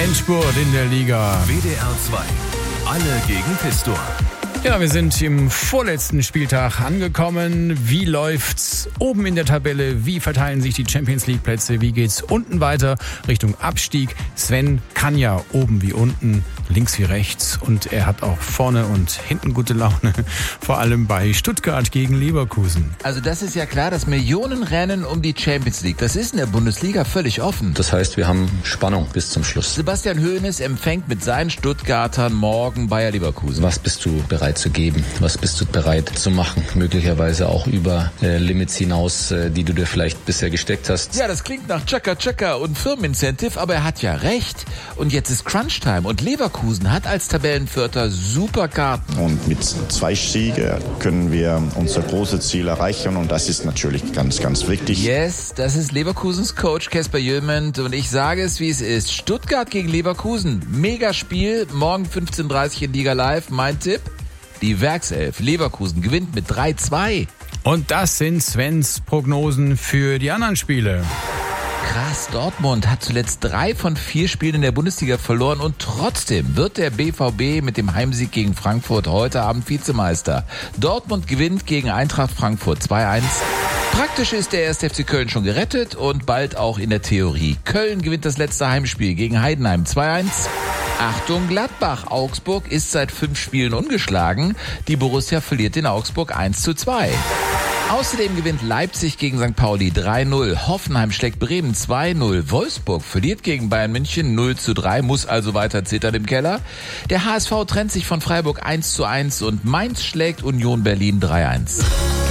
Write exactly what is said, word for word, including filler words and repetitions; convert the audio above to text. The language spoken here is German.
Endspurt in der Liga. W D R zwei. Alle gegen Pistor. Ja, wir sind im vorletzten Spieltag angekommen. Wie läuft's oben in der Tabelle? Wie verteilen sich die Champions-League-Plätze? Wie geht's unten weiter Richtung Abstieg? Sven kann ja oben wie unten, links wie rechts. Und er hat auch vorne und hinten gute Laune. Vor allem bei Stuttgart gegen Leverkusen. Also das ist ja klar, das Millionenrennen um die Champions League. Das ist in der Bundesliga völlig offen. Das heißt, wir haben Spannung bis zum Schluss. Sebastian Hoeneß empfängt mit seinen Stuttgartern morgen Bayer Leverkusen. Was bist du bereit zu geben? Was bist du bereit zu machen? Möglicherweise auch über äh, Limits hinaus, äh, die du dir vielleicht bisher gesteckt hast. Ja, das klingt nach Chaka Chaka und Firmenincentive, aber er hat ja recht. Und jetzt ist Crunch-Time und Leverkusen hat als Tabellenvierter super Karten. Und mit zwei Siegen können wir unser großes Ziel erreichen und das ist natürlich ganz, ganz wichtig. Yes, das ist Leverkusens Coach Kasper Jülment und ich sage es, wie es ist. Stuttgart gegen Leverkusen, Megaspiel, morgen fünfzehn Uhr dreißig in Liga Live. Mein Tipp? Die Werkself Leverkusen gewinnt mit drei zwei. Und das sind Svens Prognosen für die anderen Spiele. Krass, Dortmund hat zuletzt drei von vier Spielen in der Bundesliga verloren und trotzdem wird der B V B mit dem Heimsieg gegen Frankfurt heute Abend Vizemeister. Dortmund gewinnt gegen Eintracht Frankfurt zwei eins. Praktisch ist der erste F C Köln schon gerettet und bald auch in der Theorie. Köln gewinnt das letzte Heimspiel gegen Heidenheim zwei eins. Achtung Gladbach, Augsburg ist seit fünf Spielen ungeschlagen. Die Borussia verliert in Augsburg eins zu zwei. Außerdem gewinnt Leipzig gegen Sankt Pauli drei null. Hoffenheim schlägt Bremen zwei null. Wolfsburg verliert gegen Bayern München null zu drei, muss also weiter zittern im Keller. Der H S V trennt sich von Freiburg eins zu eins und Mainz schlägt Union Berlin drei eins.